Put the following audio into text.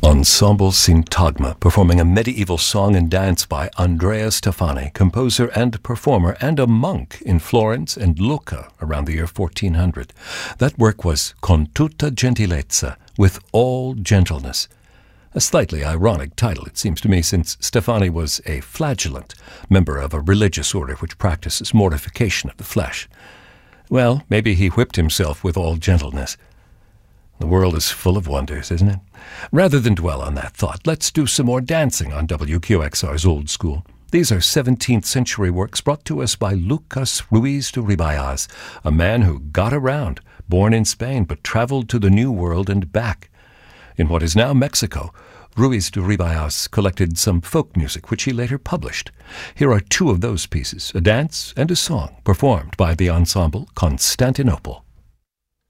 Ensemble Syntagma, performing a medieval song and dance by Andrea Stefani, composer and performer and a monk in Florence and Lucca around the year 1400. That work was Con tutta gentilezza, with all gentleness. A slightly ironic title, it seems to me, since Stefani was a flagellant, member of a religious order which practices mortification of the flesh. Well, maybe he whipped himself with all gentleness. The world is full of wonders, isn't it? Rather than dwell on that thought, let's do some more dancing on WQXR's Old School. These are 17th century works brought to us by Lucas Ruiz de Ribayas, a man who got around, born in Spain, but traveled to the New World and back. In what is now Mexico, Ruiz de Ribayas collected some folk music, which he later published. Here are two of those pieces, a dance and a song, performed by the ensemble Constantinople.